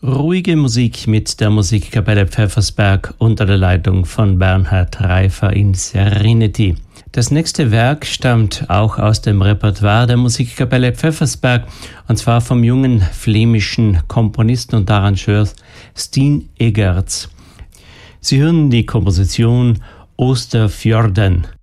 Ruhige Musik mit der Musikkapelle Pfeffersberg unter der Leitung von Bernhard Reifer in Serenity. Das nächste Werk stammt auch aus dem Repertoire der Musikkapelle Pfeffersberg, und zwar vom jungen flämischen Komponisten und Arrangeur Steen Egerts. Sie hören die Komposition Osterfjorden.